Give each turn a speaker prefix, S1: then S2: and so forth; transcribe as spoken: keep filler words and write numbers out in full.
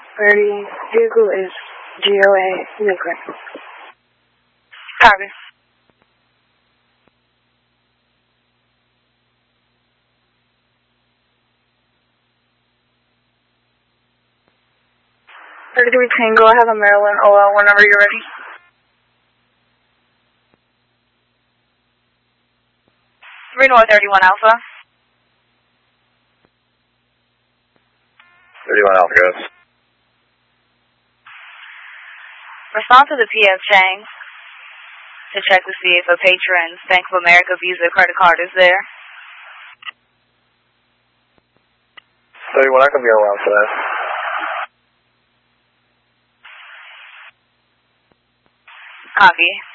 S1: thirty, vehicle is G O A, vehicle.
S2: Copy.
S1: thirty-three Tango, I have a Maryland O L whenever you're ready.
S2: three North thirty-one Alpha.
S3: thirty-one Alpha goes.
S2: Respond to the P F Chang to check to see if a patron's Bank of America Visa credit card is there.
S3: thirty-one, I can be around for that.
S2: Copy.